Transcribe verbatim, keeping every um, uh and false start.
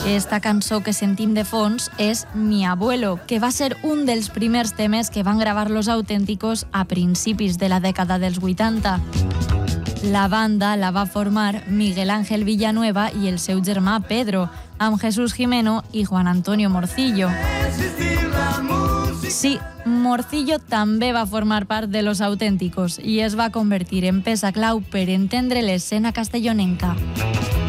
Esta cançó que sentim de fons és Mi abuelo, que va ser un dels primers temes que van gravar Los Auténticos a principis de la dècada dels vuitanta. La banda la va formar Miguel Ángel Villanueva i el seu germà Pedro, amb Jesús Jimeno i Juan Antonio Morcillo. Sí, Morcillo també va formar part de Los Auténticos i es va convertir en peça clau per entendre l'escena castellonenca.